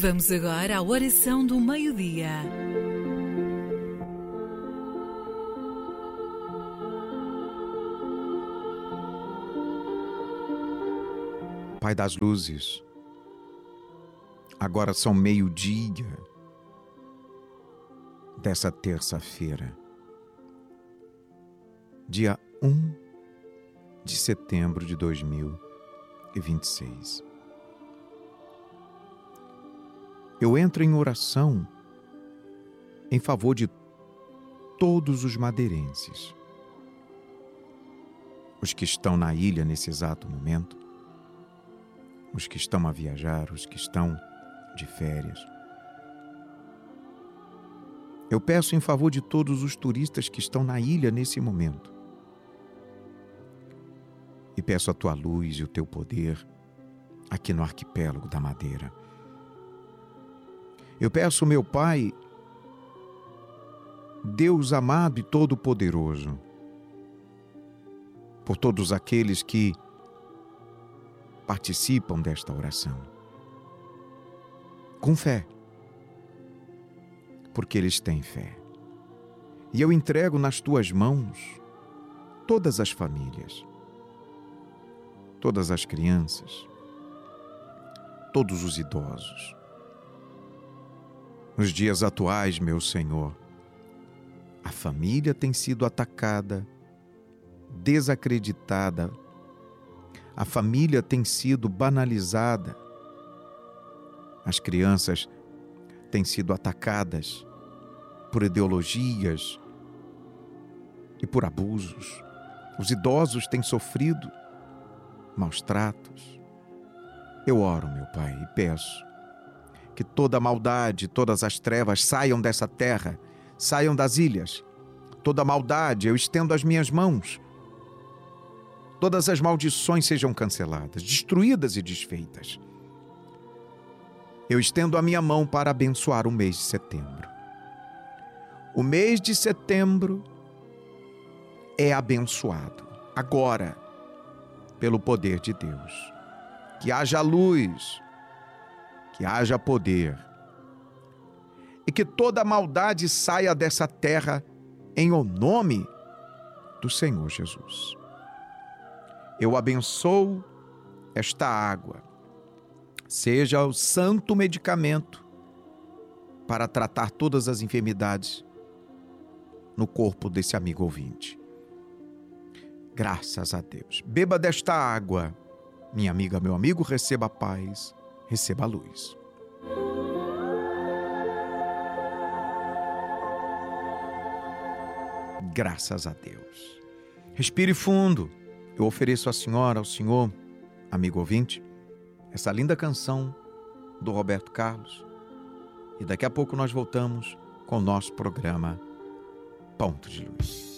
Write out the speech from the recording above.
Vamos agora à oração do meio-dia. Pai das luzes, agora são meio-dia dessa terça-feira, dia 1 de setembro de 2026. Eu entro em oração em favor de todos os madeirenses, os que estão na ilha nesse exato momento, os que estão a viajar, os que estão de férias. Eu peço em favor de todos os turistas que estão na ilha nesse momento. E peço a tua luz e o teu poder aqui no arquipélago da Madeira. Eu peço, meu Pai, Deus amado e todo-poderoso, por todos aqueles que participam desta oração, com fé, porque eles têm fé. E eu entrego nas tuas mãos todas as famílias, todas as crianças, todos os idosos. Nos dias atuais, meu Senhor, a família tem sido atacada, desacreditada, a família tem sido banalizada, as crianças têm sido atacadas por ideologias e por abusos, os idosos têm sofrido maus tratos. Eu oro, meu Pai, e peço que toda a maldade, todas as trevas saiam dessa terra, saiam das ilhas. Toda a maldade, eu estendo as minhas mãos. Todas as maldições sejam canceladas, destruídas e desfeitas. Eu estendo a minha mão para abençoar o mês de setembro. O mês de setembro é abençoado, agora, pelo poder de Deus. Que haja luz, que haja poder, e que toda maldade saia dessa terra em o nome do Senhor Jesus. Eu abençoo esta água, seja o santo medicamento para tratar todas as enfermidades no corpo desse amigo ouvinte. Graças a Deus. Beba desta água, minha amiga, meu amigo, receba a paz, receba a luz. Graças a Deus. Respire fundo. Eu ofereço à senhora, ao senhor, amigo ouvinte, essa linda canção do Roberto Carlos. E daqui a pouco nós voltamos com o nosso programa Ponto de Luz.